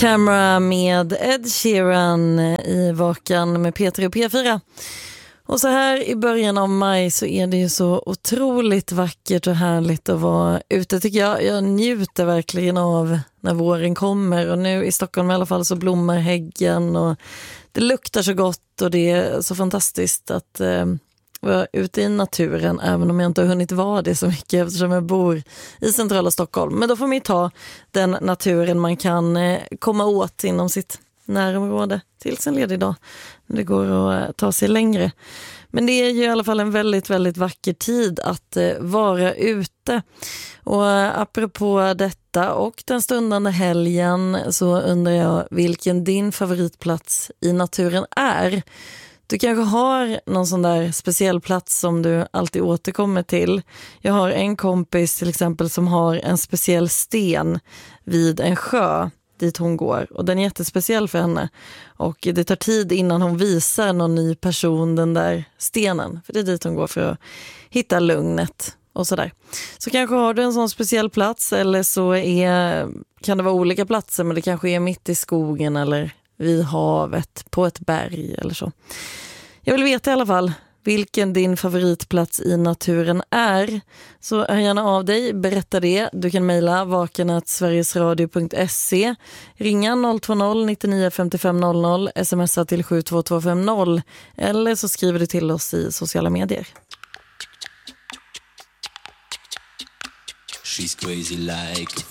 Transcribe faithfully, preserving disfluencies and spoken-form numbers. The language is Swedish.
Camera med Ed Sheeran i Vakan med P tre och P fyra. Och så här i början av maj så är det ju så otroligt vackert och härligt att vara ute, tycker jag. Jag njuter verkligen av när våren kommer, och nu i Stockholm i alla fall så blommar häggen och det luktar så gott och det är så fantastiskt att eh, vara ute i naturen, även om jag inte har hunnit vara det så mycket eftersom jag bor i centrala Stockholm. Men då får man ju ta den naturen man kan eh, komma åt inom sitt närområde till sin ledig dag. Det går att ta sig längre. Men det är ju i alla fall en väldigt, väldigt vacker tid att eh, vara ute. Och eh, apropå detta och den stundande helgen så undrar jag vilken din favoritplats i naturen är. Du kanske har någon sån där speciell plats som du alltid återkommer till. Jag har en kompis till exempel som har en speciell sten vid en sjö dit hon går, och den är jättespeciell för henne, och det tar tid innan hon visar någon ny person den där stenen, för det är dit hon går för att hitta lugnet och sådär. Så kanske har du en sån speciell plats, eller så är, kan det vara olika platser, men det kanske är mitt i skogen eller vid havet, på ett berg eller så. Jag vill veta i alla fall vilken din favoritplats i naturen är. Så hör gärna av dig, berätta det. Du kan mejla vakan at sverigesradio punkt se, ringa noll två noll nittionio femtiofem noll noll, smsa till sju två två fem noll, eller så skriver du till oss i sociala medier. She's crazy like